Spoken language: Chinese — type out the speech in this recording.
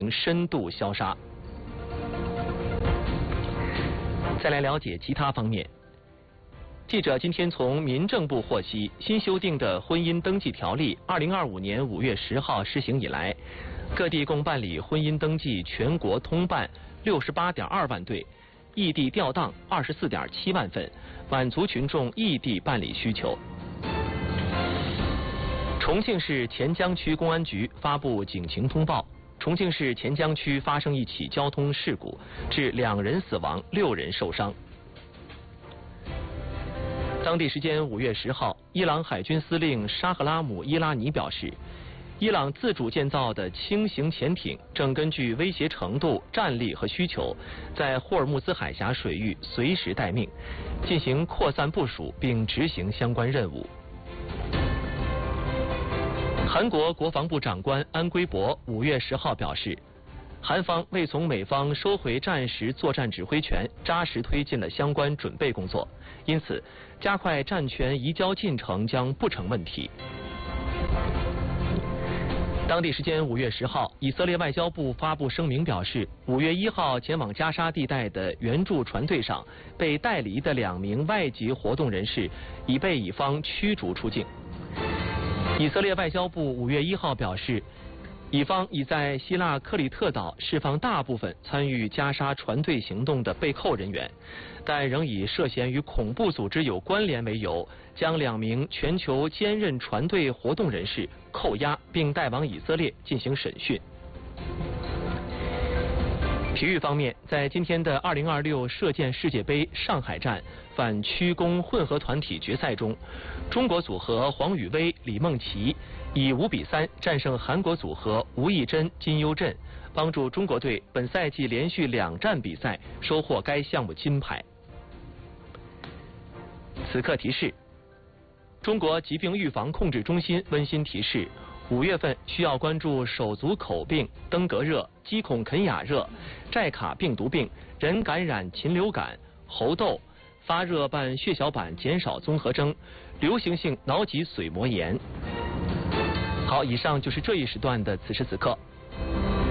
深度消杀。再来了解其他方面。记者今天从民政部获悉，新修订的婚姻登记条例2025年5月10号施行以来，各地共办理婚姻登记全国通办68.2万对，异地调档24.7万份，满足群众异地办理需求。重庆市黔江区公安局发布警情通报，重庆市黔江区发生一起交通事故，致2人死亡，6人受伤。当地时间5月10号，伊朗海军司令沙赫拉姆伊拉尼表示，伊朗自主建造的轻型潜艇正根据威胁程度、战力和需求，在霍尔木兹海峡水域随时待命，进行扩散部署并执行相关任务。韩国国防部长官安圭博5月10号表示，韩方为从美方收回战时作战指挥权，扎实推进了相关准备工作，因此加快战权移交进程将不成问题。当地时间5月10号，以色列外交部发布声明表示，5月1号前往加沙地带的援助船队上被带离的2名外籍活动人士已被以方驱逐出境。以色列外交部5月1号表示，以方已在希腊克里特岛释放大部分参与加沙船队行动的被扣人员，但仍以涉嫌与恐怖组织有关联为由，将2名全球兼任船队活动人士扣押并带往以色列进行审讯。体育方面，在今天的2026射箭世界杯上海站反曲弓混合团体决赛中，中国组合黄宇威、李梦琪以5-3战胜韩国组合吴亦珍、金优镇，帮助中国队本赛季连续2站比赛收获该项目金牌。此刻提示：中国疾病预防控制中心温馨提示，5月份需要关注手足口病、登革热、鸡孔肯雅热、寨卡病毒病、人感染禽流感、猴痘、发热伴血小板减少综合征、流行性脑脊髓膜炎。好，以上就是这一时段的此时此刻。